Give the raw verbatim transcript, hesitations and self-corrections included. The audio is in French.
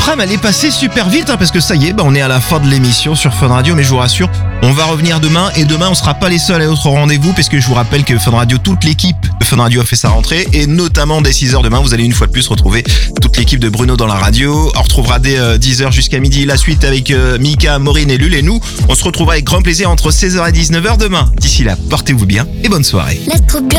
après-midi, elle est passée super vite, hein, parce que ça y est, bah, on est à la fin de l'émission sur Fun Radio, mais je vous rassure, on va revenir demain, et demain, on sera pas les seuls à être au rendez-vous, parce que je vous rappelle que Fun Radio, toute l'équipe de Fun Radio a fait sa rentrée, et notamment dès six heures demain, vous allez une fois de plus retrouver toute l'équipe de Bruno dans la radio. On retrouvera dès euh, dix heures jusqu'à midi la suite avec euh, Mika, Maureen et Lul, et nous, on se retrouvera avec grand plaisir entre seize heures et dix-neuf heures demain. D'ici là, portez-vous bien, et bonne soirée. Let's go.